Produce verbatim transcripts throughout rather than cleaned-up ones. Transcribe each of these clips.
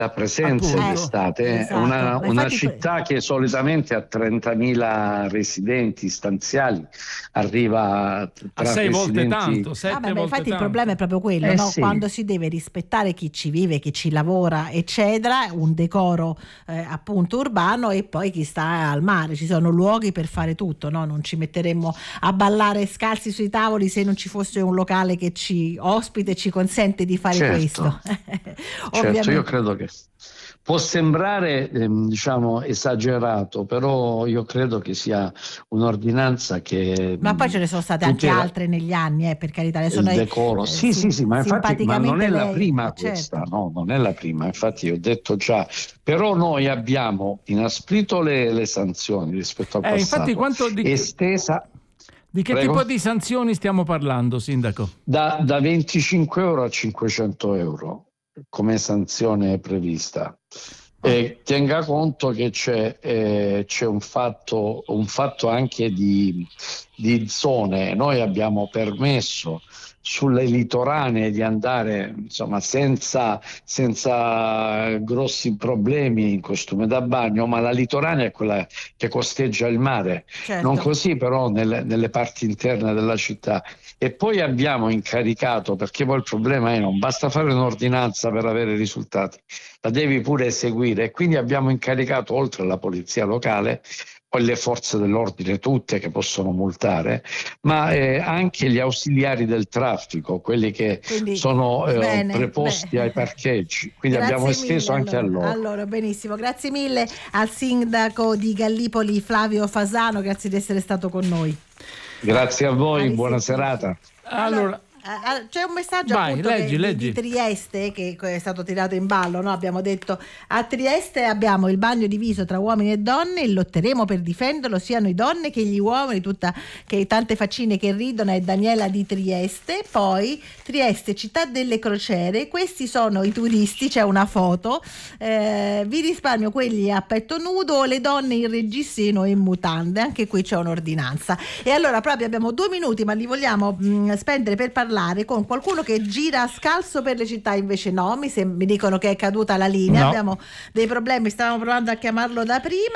la presenza Appunto. d'estate, Eh, è esatto. una, Ma una infatti- città che solitamente ha trentamila residenti stanziali, arriva A tra sei volte residenti. tanto, sette Vabbè, ma volte infatti il tanto. problema è proprio quello, Eh no? sì. Quando si deve rispettare chi ci vive, chi ci lavora, eccetera, un decoro eh, appunto urbano, e poi chi sta al mare. Ci sono luoghi per fare tutto, no? Non ci metteremmo a ballare scalzi sui tavoli se non ci fosse un locale che ci ospita e ci consente di fare Certo. questo. Certo, Ovviamente. io credo che può sembrare ehm, diciamo esagerato, però io credo che sia un'ordinanza che Ma poi ce ne sono state anche tutela altre negli anni, eh, per carità, ne il sono decoro. eh, Sì, sim- sì, sì, ma infatti ma non simpaticamente è la lei, prima eh, questa, certo. no, non è la prima, infatti io ho detto già, però noi abbiamo inasprito le, le sanzioni rispetto al Eh, infatti, passato, quanto di, estesa. di che Prego? tipo di sanzioni stiamo parlando, sindaco? Da, da venticinque euro a cinquecento euro come sanzione prevista. E tenga conto che c'è, eh, c'è un fatto, un fatto anche di, di zone. Noi abbiamo permesso sulle litoranee di andare insomma senza, senza grossi problemi in costume da bagno, ma la litoranea è quella che costeggia il mare, Certo. non così però nelle, nelle parti interne della città. E poi abbiamo incaricato, perché poi il problema è non basta fare un'ordinanza per avere risultati, la devi pure eseguire, e quindi abbiamo incaricato, oltre alla polizia locale, poi le forze dell'ordine tutte che possono multare, ma eh, anche gli ausiliari del traffico, quelli che Quindi, sono eh, bene, preposti beh. ai parcheggi, quindi Grazie abbiamo esteso mille, anche allora. a loro. Allora, benissimo, grazie mille al sindaco di Gallipoli Flavio Fasano, grazie di essere stato con noi. Grazie a voi, A buona risentirci. serata. Allora, Eh, eh, c'è un messaggio Vai, appunto leggi, che- di- leggi. di Trieste che è stato tirato in ballo, no? Abbiamo detto a Trieste abbiamo il bagno diviso tra uomini e donne e lotteremo per difenderlo, siano i donne che gli uomini, tutta, che tante faccine che ridono. È Daniela di Trieste. Poi Trieste, città delle crociere, questi sono i turisti, c'è una foto, eh, vi risparmio quelli a petto nudo o le donne in reggiseno e in mutande, anche qui c'è un'ordinanza. E allora proprio abbiamo due minuti, ma li vogliamo mh, spendere per parlare con qualcuno che gira scalzo per le città. Invece no, mi, sem- mi dicono che è caduta la linea, No. abbiamo dei problemi, stavamo provando a chiamarlo da prima,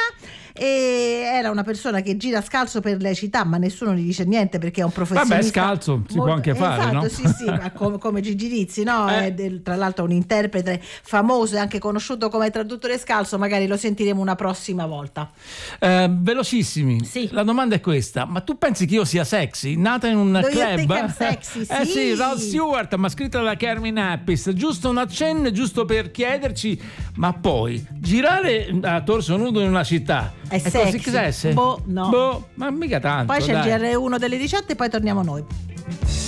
e era una persona che gira scalzo per le città, ma nessuno gli dice niente perché è un professionista. Vabbè, scalzo si può anche fare, esatto, no? sì, sì, ma come, come Gigi Rizzi, no? Eh. È del- tra l'altro un interprete famoso e anche conosciuto come traduttore scalzo, magari lo sentiremo una prossima volta. Eh, velocissimi. Sì. La domanda è questa: ma tu pensi che io sia sexy? Nata in un Do you club? think I'm sexy? Eh Sì. sì, Rod Stewart, ma scritta da Carmine Appice. Giusto un accenno, giusto per chiederci, ma poi girare a torso nudo in una città È così sexy? sexy? Boh, no. Boh, ma mica tanto. Poi c'è dai. il G R uno delle diciotto e poi torniamo noi.